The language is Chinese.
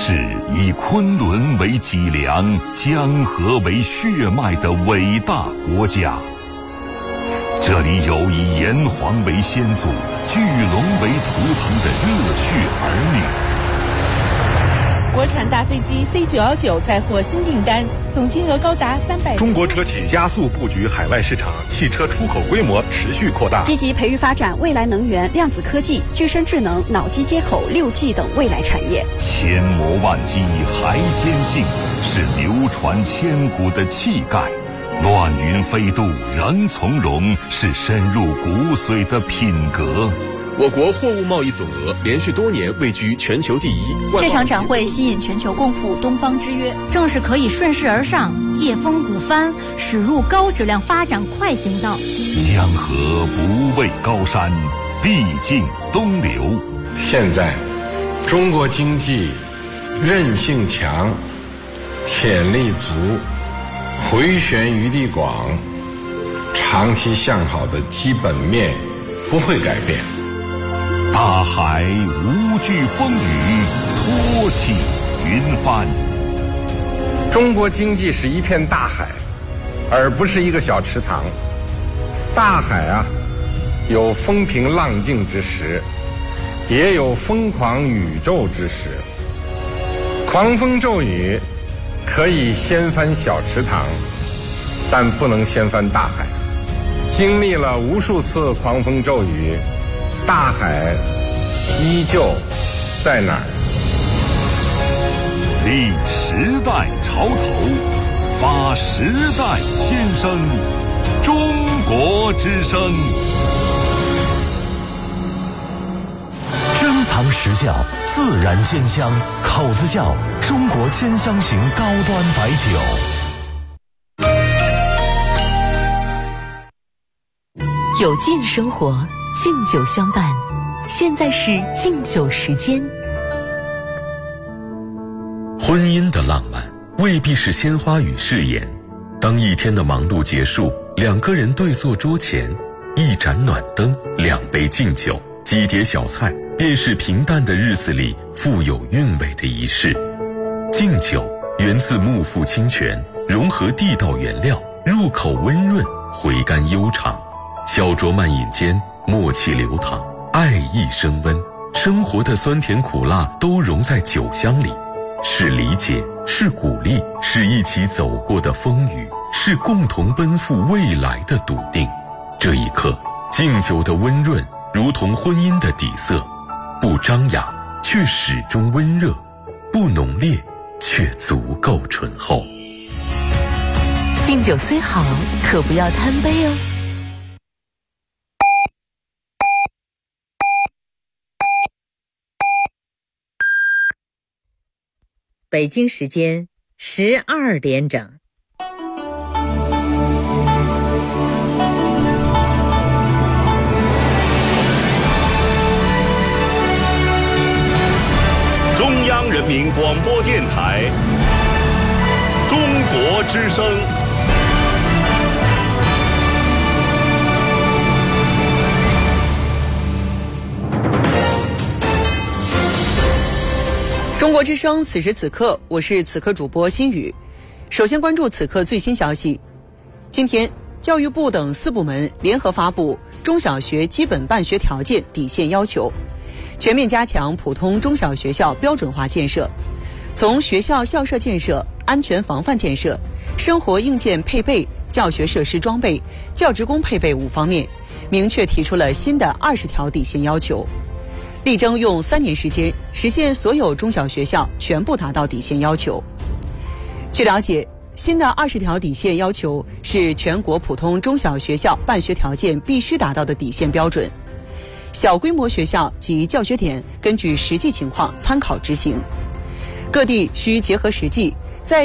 是以昆仑为脊梁、江河为血脉的伟大国家。这里有以炎黄为先祖、巨龙为图腾的热血儿女。 国产大飞机 C919 再获新订单，总金额高达300。 中国车企加速布局海外市场，汽车出口规模持续扩大， 积极培育发展未来能源、量子科技、具身智能、脑机接口、6G 等未来产业。 千磨万击还坚劲，是流传千古的气概；乱云飞渡仍从容，是深入骨髓的品格。 我国货物贸易总额连续多年位居全球第一。 这场展会吸引全球共赴东方之约， 正是可以顺势而上，借风鼓帆，驶入高质量发展快行道。 江河不畏高山，必经东流。 现在，中国经济韧性强，潜力足，回旋余地广，长期向好的基本面不会改变。 大海无惧风雨，托起云帆。 中国经济是一片大海，而不是一个小池塘。大海啊，有风平浪静之时，也有疯狂宇宙之时。狂风骤雨可以掀翻小池塘，但不能掀翻大海。经历了无数次狂风骤雨，大海依旧在哪儿？ 立时代潮头，发时代先声，中国之声。 珍藏时效，自然鲜香，口子窖中国兼香型高端白酒。 有劲生活，敬酒相伴。现在是敬酒时间。 婚姻的浪漫未必是鲜花与誓言，当一天的忙碌结束，两个人对坐桌前，一盏暖灯，两杯敬酒，几碟小菜，便是平淡的日子里富有韵味的仪式。敬酒源自木富清泉，融合地道原料，入口温润，回甘悠长。小酌慢饮间，默契流淌，爱意升温，生活的酸甜苦辣都融在酒香里，是理解，是鼓励，是一起走过的风雨，是共同奔赴未来的笃定。这一刻，敬酒的温润如同婚姻的底色，不张扬却始终温热，不浓烈却足够醇厚。 敬酒虽好，可不要贪杯哦。 北京时间12点整。 中央人民广播电台中国之声。 中国之声，此时此刻，我是此刻主播心雨。首先关注此刻最新消息。今天，教育部等4部门联合发布中小学基本办学条件底线要求，全面加强普通中小学校标准化建设，从学校校舍建设、安全防范建设、生活硬件配备、教学设施装备、教职工配备5方面，明确提出了新的20条底线要求。力争用3年时间实现所有中小学校全部达到底线要求。据了解，新的20条底线要求是全国普通中小学校办学条件必须达到的底线标准。小规模学校及教学点根据实际情况参考执行。各地需结合实际，